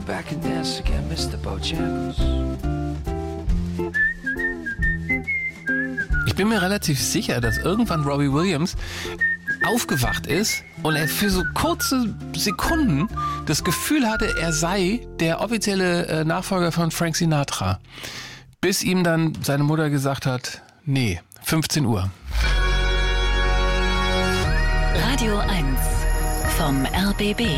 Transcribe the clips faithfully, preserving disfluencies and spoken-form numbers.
back and dance again, Mister Bojangles. Ich bin mir relativ sicher, dass irgendwann Robbie Williams aufgewacht ist und er für so kurze Sekunden das Gefühl hatte, er sei der offizielle Nachfolger von Frank Sinatra. Bis ihm dann seine Mutter gesagt hat, nee, fünfzehn Uhr. Radio eins vom R B B.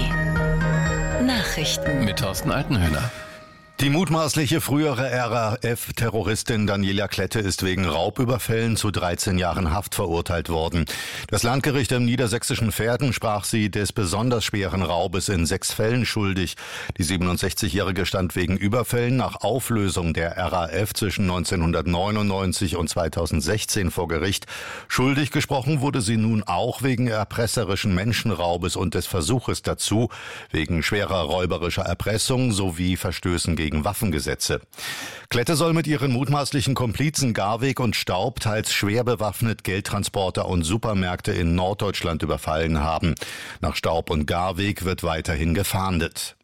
Nachrichten mit Thorsten Altenhöhner. Die mutmaßliche frühere R A F-Terroristin Daniela Klette ist wegen Raubüberfällen zu dreizehn Jahren Haft verurteilt worden. Das Landgericht im niedersächsischen Verden sprach sie des besonders schweren Raubes in sechs Fällen schuldig. Die siebenundsechzigjährige stand wegen Überfällen nach Auflösung der R A F zwischen neunzehnhundertneunundneunzig und zweitausendsechzehn vor Gericht. Schuldig gesprochen wurde sie nun auch wegen erpresserischen Menschenraubes und des Versuches dazu, wegen schwerer räuberischer Erpressung sowie Verstößen gegen Waffengesetze. Klette soll mit ihren mutmaßlichen Komplizen Garweg und Staub teils schwer bewaffnet Geldtransporter und Supermärkte in Norddeutschland überfallen haben. Nach Staub und Garweg wird weiterhin gefahndet.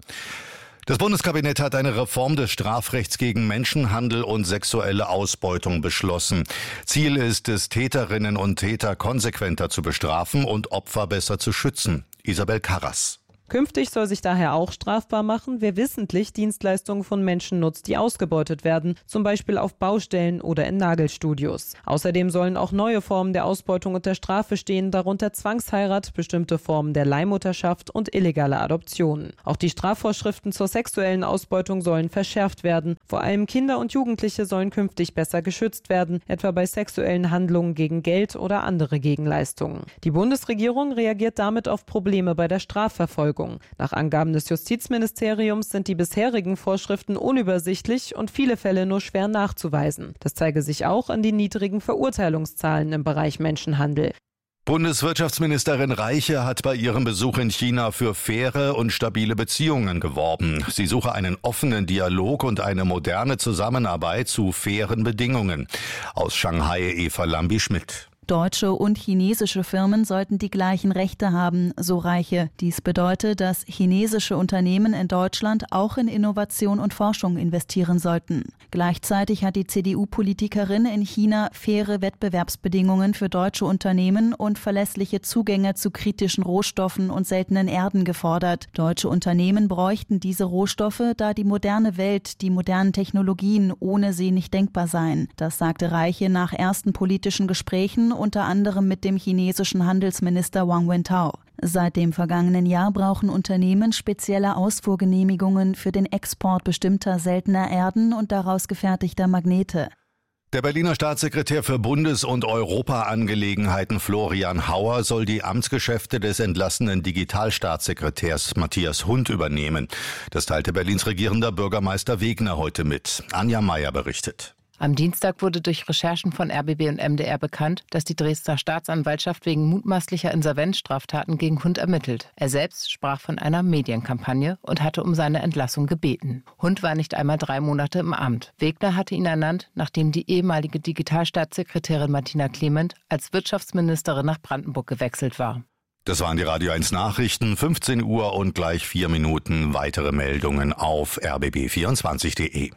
Das Bundeskabinett hat eine Reform des Strafrechts gegen Menschenhandel und sexuelle Ausbeutung beschlossen. Ziel ist es, Täterinnen und Täter konsequenter zu bestrafen und Opfer besser zu schützen. Isabel Karras. Künftig soll sich daher auch strafbar machen, wer wissentlich Dienstleistungen von Menschen nutzt, die ausgebeutet werden, zum Beispiel auf Baustellen oder in Nagelstudios. Außerdem sollen auch neue Formen der Ausbeutung unter Strafe stehen, darunter Zwangsheirat, bestimmte Formen der Leihmutterschaft und illegale Adoptionen. Auch die Strafvorschriften zur sexuellen Ausbeutung sollen verschärft werden. Vor allem Kinder und Jugendliche sollen künftig besser geschützt werden, etwa bei sexuellen Handlungen gegen Geld oder andere Gegenleistungen. Die Bundesregierung reagiert damit auf Probleme bei der Strafverfolgung. Nach Angaben des Justizministeriums sind die bisherigen Vorschriften unübersichtlich und viele Fälle nur schwer nachzuweisen. Das zeige sich auch an den niedrigen Verurteilungszahlen im Bereich Menschenhandel. Bundeswirtschaftsministerin Reiche hat bei ihrem Besuch in China für faire und stabile Beziehungen geworben. Sie suche einen offenen Dialog und eine moderne Zusammenarbeit zu fairen Bedingungen. Aus Shanghai Eva Lambi-Schmidt. Deutsche und chinesische Firmen sollten die gleichen Rechte haben, so Reiche. Dies bedeutet, dass chinesische Unternehmen in Deutschland auch in Innovation und Forschung investieren sollten. Gleichzeitig hat die C D U-Politikerin in China faire Wettbewerbsbedingungen für deutsche Unternehmen und verlässliche Zugänge zu kritischen Rohstoffen und seltenen Erden gefordert. Deutsche Unternehmen bräuchten diese Rohstoffe, da die moderne Welt, die modernen Technologien ohne sie nicht denkbar seien. Das sagte Reiche nach ersten politischen Gesprächen, unter anderem mit dem chinesischen Handelsminister Wang Wentao. Seit dem vergangenen Jahr brauchen Unternehmen spezielle Ausfuhrgenehmigungen für den Export bestimmter seltener Erden und daraus gefertigter Magnete. Der Berliner Staatssekretär für Bundes- und Europaangelegenheiten Florian Hauer soll die Amtsgeschäfte des entlassenen Digitalstaatssekretärs Matthias Hund übernehmen. Das teilte Berlins regierender Bürgermeister Wegner heute mit. Anja Meier berichtet. Am Dienstag wurde durch Recherchen von R B B und M D R bekannt, dass die Dresdner Staatsanwaltschaft wegen mutmaßlicher Insolvenzstraftaten gegen Hund ermittelt. Er selbst sprach von einer Medienkampagne und hatte um seine Entlassung gebeten. Hund war nicht einmal drei Monate im Amt. Wegner hatte ihn ernannt, nachdem die ehemalige Digitalstaatssekretärin Martina Clement als Wirtschaftsministerin nach Brandenburg gewechselt war. Das waren die Radio eins Nachrichten, fünfzehn Uhr und gleich vier Minuten weitere Meldungen auf r b b vierundzwanzig punkt d e.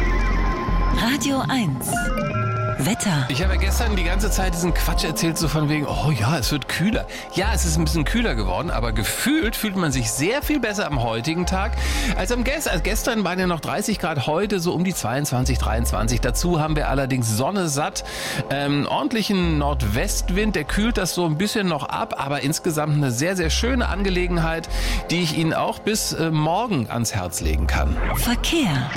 Radio eins. Wetter. Ich habe ja gestern die ganze Zeit diesen Quatsch erzählt, so von wegen, oh ja, es wird kühler. Ja, es ist ein bisschen kühler geworden, aber gefühlt fühlt man sich sehr viel besser am heutigen Tag als am gestern. Also gestern waren ja noch dreißig Grad, heute so um die zweiundzwanzig, dreiundzwanzig. Dazu haben wir allerdings Sonne satt, ähm, ordentlichen Nordwestwind, der kühlt das so ein bisschen noch ab, aber insgesamt eine sehr, sehr schöne Angelegenheit, die ich Ihnen auch bis äh, morgen ans Herz legen kann. Verkehr.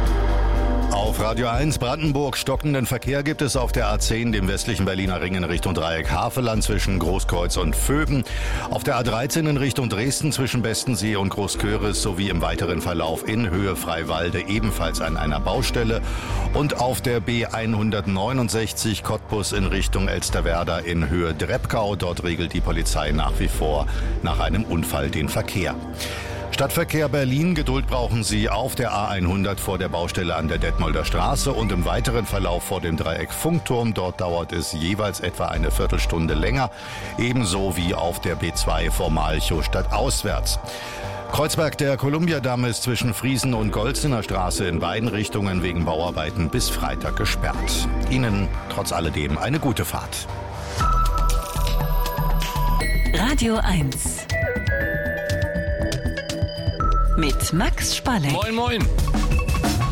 Auf Radio eins Brandenburg stockenden Verkehr gibt es auf der A zehn, dem westlichen Berliner Ring in Richtung Dreieck Haveland zwischen Großkreuz und Vöben. Auf der A dreizehn in Richtung Dresden zwischen Bestensee und Großköris sowie im weiteren Verlauf in Höhe Freiwalde ebenfalls an einer Baustelle. Und auf der B hundertneunundsechzig Cottbus in Richtung Elsterwerda in Höhe Drebkau. Dort regelt die Polizei nach wie vor nach einem Unfall den Verkehr. Stadtverkehr Berlin, Geduld brauchen Sie auf der A hundert vor der Baustelle an der Detmolder Straße und im weiteren Verlauf vor dem Dreieck Funkturm. Dort dauert es jeweils etwa eine Viertelstunde länger, ebenso wie auf der B zwei vor Malchow stadtauswärts. Kreuzberg der Kolumbiadamm ist zwischen Friesen und Golzener Straße in beiden Richtungen wegen Bauarbeiten bis Freitag gesperrt. Ihnen trotz alledem eine gute Fahrt. Radio eins. Mit Max Spalleck. Moin, moin.